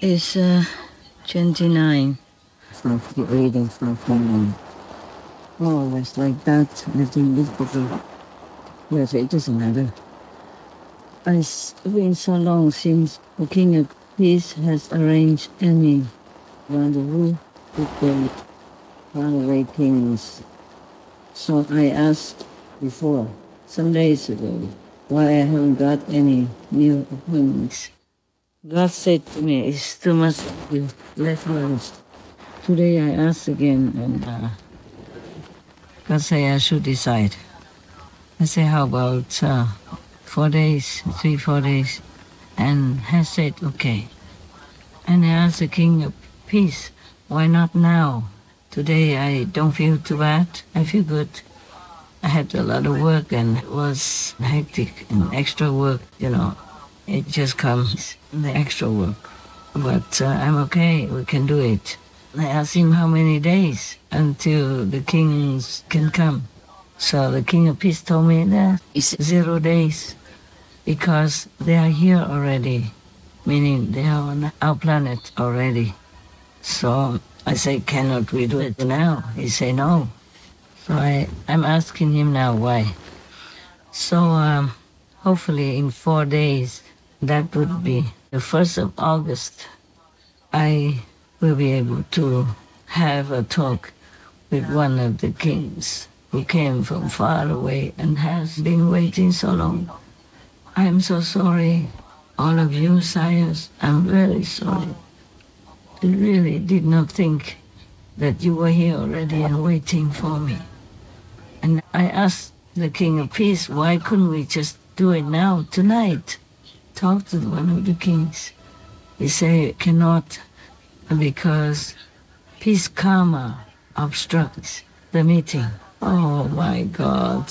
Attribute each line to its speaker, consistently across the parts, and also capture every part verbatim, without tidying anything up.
Speaker 1: is uh, twenty-nine. It's like the reading from home. Oh, it's like that. I think this book is... Yes, it doesn't matter. It's been so long since the King of Peace has arranged any rendezvous with the faraway kings. So I asked before, some days ago, why I haven't got any new appointments. God said to me, it's too much to let rest. Today I asked again, and uh, God said I should decide. I say, how about uh, four days, three, four days? And he said, okay. And I asked the King of Peace, why not now? Today I don't feel too bad. I feel good. I had a lot of work and it was hectic and extra work, you know. It just comes, the extra work. But uh, I'm okay, we can do it. I asked him how many days until the kings can come. So the King of Peace told me that it's zero days because they are here already, meaning they are on our planet already. So I say, cannot we do it now? He say no. So I, I'm asking him now why. So um, hopefully in four days, that would be the first of August, I will be able to have a talk with one of the kings who came from far away and has been waiting so long. I am so sorry, all of you sires, I'm very sorry. I really did not think that you were here already and waiting for me. And I asked the King of Peace, why couldn't we just do it now, tonight? Talk to one of the kings. He said, cannot, because peace karma obstructs the meeting. Oh my God.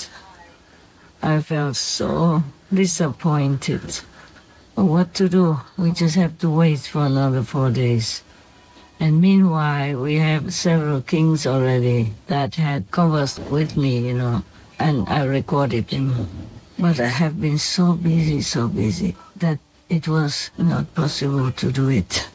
Speaker 1: I felt so disappointed. What to do? We just have to wait for another four days. And meanwhile, we have several kings already that had conversed with me, you know, and I recorded them. But I have been so busy, so busy, that it was not possible to do it.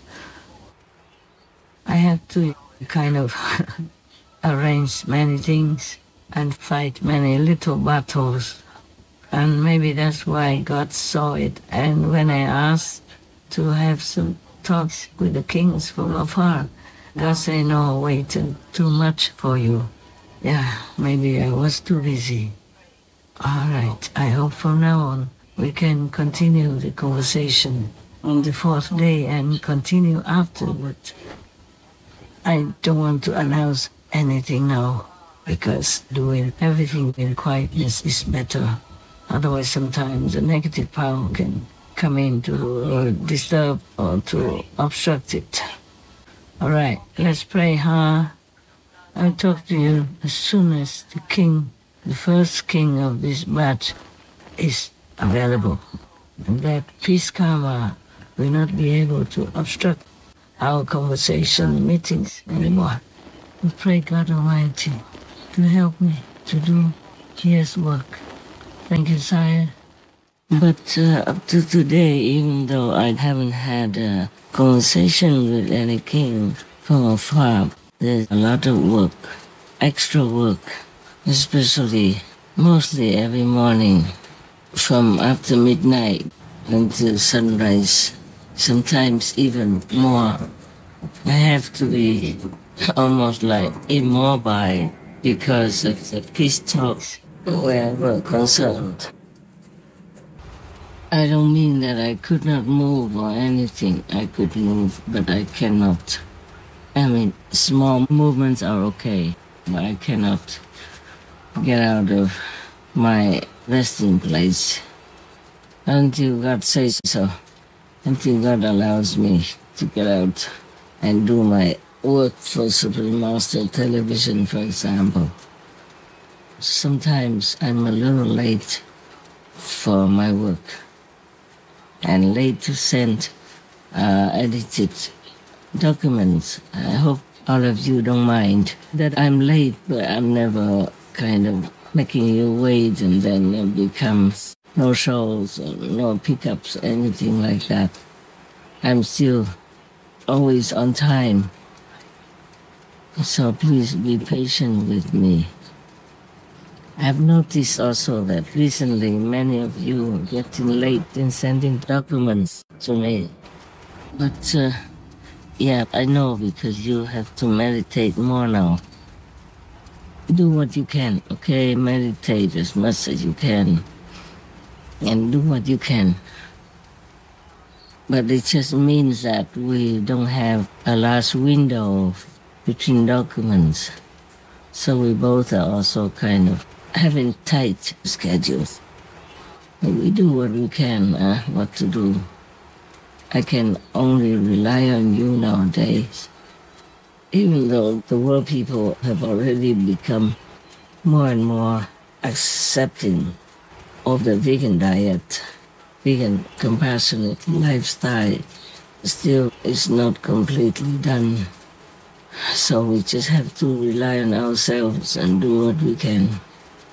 Speaker 1: I had to kind of arrange many things and fight many little battles. And maybe that's why God saw it. And when I asked to have some talks with the kings from afar, God said, no, wait, too much for you. Yeah, maybe I was too busy. All right, I hope from now on we can continue the conversation on the fourth day and continue afterward. I don't want to announce anything now because doing everything in quietness is better. Otherwise, sometimes a negative power can come in to uh, disturb or to obstruct it. All right, let's pray, huh? I'll talk to you as soon as the king, the first king of this batch, is available. And that peace karma will not be able to obstruct our conversation meetings anymore. We pray God Almighty to help me to do His work. Thank you, Sire. But uh, up to today, even though I haven't had a conversation with any king from afar, there's a lot of work, extra work, especially mostly every morning from after midnight until sunrise, sometimes even more. I have to be almost like immobile because of the peace talks where we're concerned. I don't mean that I could not move or anything. I could move, but I cannot. I mean, small movements are okay, but I cannot get out of my resting place until God says so, until God allows me to get out and do my work for Supreme Master Television, for example. Sometimes I'm a little late for my work and late to send uh, edited documents. I hope all of you don't mind that I'm late, but I'm never kind of making you wait and then it becomes no shows or no pickups, anything like that. I'm still always on time. So please be patient with me. I've noticed also that recently many of you are getting late in sending documents to me. But uh, yeah, I know because you have to meditate more now. Do what you can, okay? Meditate as much as you can. And do what you can. But it just means that we don't have a last window between documents. So we both are also kind of having tight schedules. But we do what we can, uh, what to do. I can only rely on you nowadays. Even though the world people have already become more and more accepting of the vegan diet, vegan compassionate lifestyle, still is not completely done. So we just have to rely on ourselves and do what we can.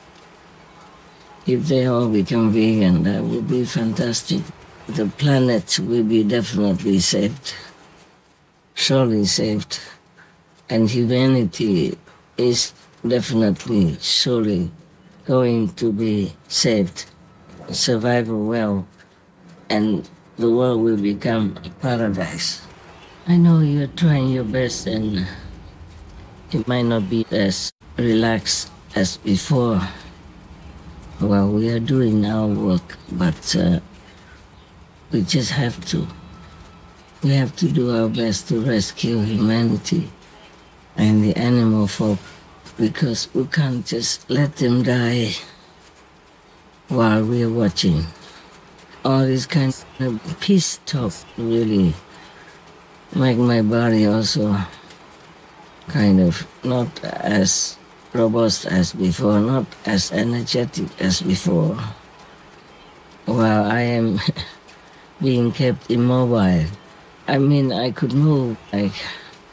Speaker 1: If they all become vegan, that would be fantastic. The planet will be definitely saved, surely saved. And humanity is definitely, surely going to be saved, survival well, and the world will become a paradise. I know you're trying your best and it might not be as relaxed as before. Well, we are doing our work, but uh, we just have to. We have to do our best to rescue humanity and the animal folk, because we can't just let them die while we're watching. All this kind of peace talk really make my body also kind of not as robust as before, not as energetic as before, while I am being kept immobile. I mean, I could move, like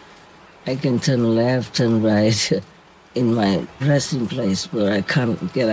Speaker 1: I can turn left, turn right in my resting place, but I can't get